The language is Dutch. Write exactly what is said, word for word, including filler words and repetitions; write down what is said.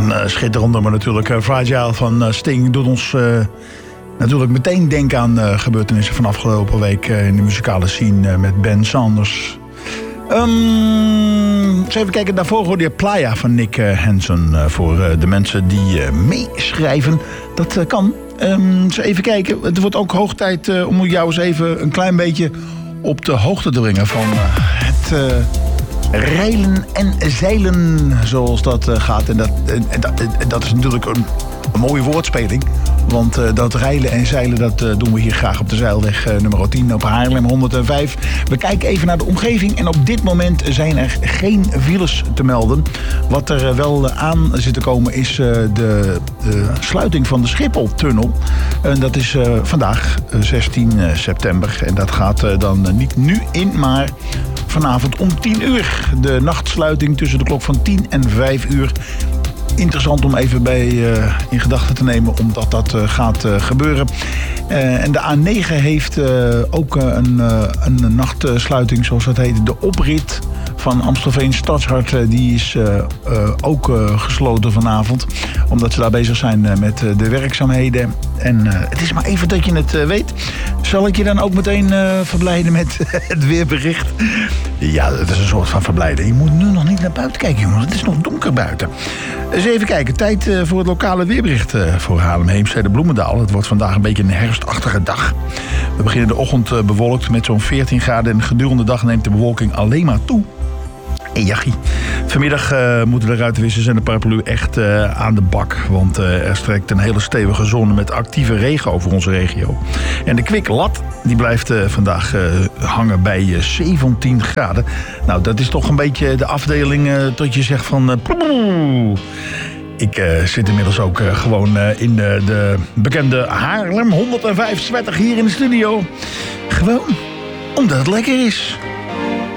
Een uh, schitterend nummer natuurlijk. Uh, Fragile van uh, Sting doet ons uh, natuurlijk meteen denken aan uh, gebeurtenissen van afgelopen week uh, in de muzikale scene uh, met Ben Sanders. Um, eens even kijken, daarvoor hoorde je Playa van Nick uh, Hansen. Uh, voor uh, de mensen die uh, meeschrijven. Dat uh, kan. Um, eens even kijken. Het wordt ook hoog tijd uh, om jou eens even een klein beetje op de hoogte te brengen van uh, het uh, reilen en zeilen, zoals dat uh, gaat. En dat, en dat, en dat is natuurlijk een, een mooie woordspeling. Want uh, dat reilen en zeilen, dat uh, doen we hier graag op de Zeilweg uh, nummer tien op Haarlem honderdvijf. We kijken even naar de omgeving en op dit moment zijn er geen files te melden. Wat er uh, wel uh, aan zit te komen is uh, de uh, sluiting van de Schipholtunnel. Uh, dat is uh, vandaag uh, zestien september en dat gaat uh, dan uh, niet nu in, maar vanavond om tien uur. De nachtsluiting tussen de klok van tien en vijf uur. Interessant om even bij uh, in gedachten te nemen, omdat dat uh, gaat uh, gebeuren. Uh, en de A negen heeft uh, ook uh, een, uh, een nachtsluiting, zoals dat heet. De oprit van Amstelveen Stadshart, uh, die is uh, uh, ook uh, gesloten vanavond. Omdat ze daar bezig zijn uh, met uh, de werkzaamheden. En uh, het is maar even dat je het uh, weet. Zal ik je dan ook meteen uh, verblijden met het weerbericht? Ja, het is een soort van verblijden. Je moet nu nog niet naar buiten kijken, jongens. Het is nog donker buiten. Dus even kijken. Tijd uh, voor het lokale weerbericht uh, voor Haarlem, Heemstede, Bloemendaal. Het wordt vandaag een beetje een herfstachtige dag. We beginnen de ochtend uh, bewolkt met zo'n veertien graden. En gedurende de dag neemt de bewolking alleen maar toe. En jachie. Vanmiddag uh, moeten de ruitenwissers en de paraplu echt uh, aan de bak. Want uh, er strekt een hele stevige zone met actieve regen over onze regio. En de kwiklat die blijft uh, vandaag uh, hangen bij uh, zeventien graden. Nou, dat is toch een beetje de afdeling uh, dat je zegt van... Uh, Ik uh, zit inmiddels ook uh, gewoon uh, in uh, de bekende Haarlem honderdvijf sweater hier in de studio. Gewoon omdat het lekker is.